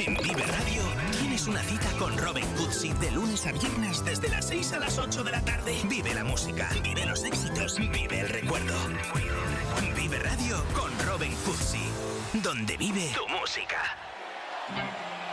En Vive Radio tienes una cita con Robin Cootsy de lunes a viernes desde las 6 a las 8 de la tarde. Vive la música, vive los éxitos, vive el recuerdo. Vive Radio con Robin Cootsy, donde vive tu música.